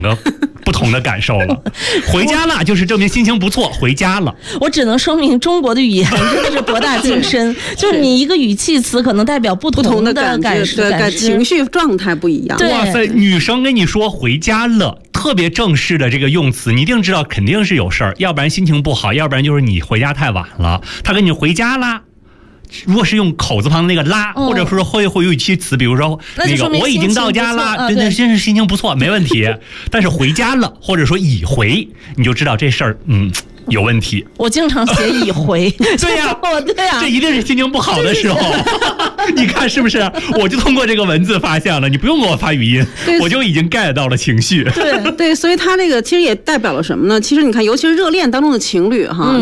个不同的感受了。回家了就是证明心情不错，回家了。 我只能说明中国的语言真的是博大精深，就是你一个语气词可能代表不同的感受， 情绪状态不一样。 哇塞，女生跟你说回家了，特别正式的这个用词，你一定知道肯定是有事儿，要不然心情不好，要不然就是你回家太晚了。她跟你回家啦。如果是用口字旁的那个拉，或者说会有语气词，比如说那个我已经到家了，真的真是心情不错，没问题。但是回家了，或者说已回，你就知道这事儿有问题。 我经常写已回。 对呀， 对呀， 这一定是心情不好的时候。你看是不是？我就通过这个文字发现了，你不用给我发语音，我就已经 get 到了情绪。 对，所以它这个其实也代表了什么呢？其实你看，尤其是热恋当中的情侣哈。